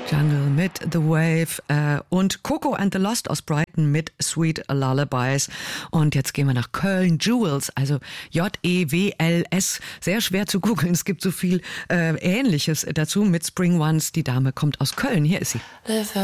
Jungle mit The Wave und Coco and the Lost aus Brighton mit Sweet Lullabies. Und jetzt gehen wir nach Köln. Jewels, also Jewls. Sehr schwer zu googeln. Es gibt so viel Ähnliches dazu mit Spring Ones. Die Dame kommt aus Köln. Hier ist sie.